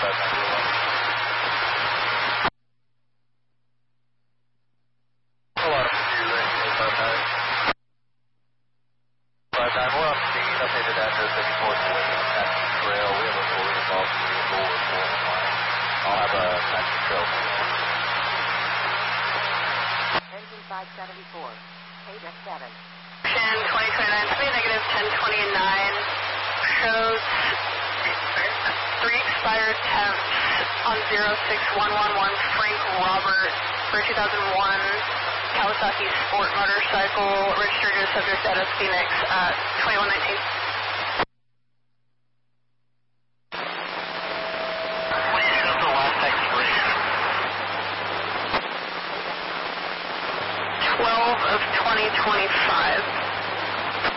Engine 574, Paydeck 7. 2029, negative 1029, shows 3 expired temps on 06111 Frank Robert for 2001 Kawasaki Sport motorcycle, registered to subject out of Phoenix at 2119